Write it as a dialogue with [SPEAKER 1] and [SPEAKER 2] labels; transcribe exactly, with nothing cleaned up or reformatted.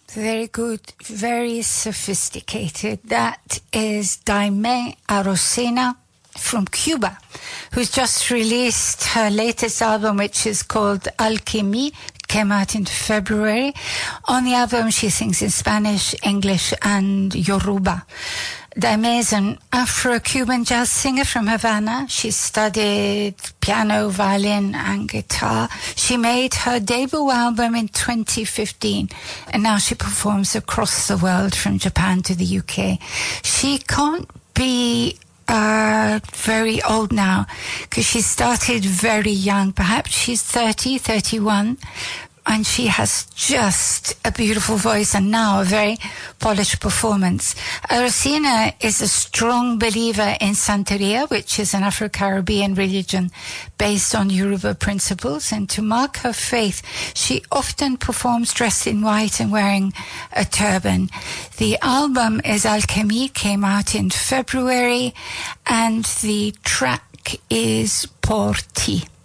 [SPEAKER 1] Very good, very sophisticated. That is Daimé Arocena from Cuba, who's just released her latest album, which is called Alchemy. It came out in February. On the album, she sings in Spanish, English, and Yoruba. Daimé is an Afro-Cuban jazz singer from Havana. She studied piano, violin, and guitar. She made her debut album in twenty fifteen, and now she performs across the world from Japan to the U K. She can't be uh, very old now because she started very young. Perhaps she's thirty, thirty-one. And she has just a beautiful voice and now a very polished performance. Arocena is a strong believer in Santeria, which is an Afro-Caribbean religion based on Yoruba principles. And to mark her faith, she often performs dressed in white and wearing a turban. The album is Alchemy, came out in February, and the track is Por Ti.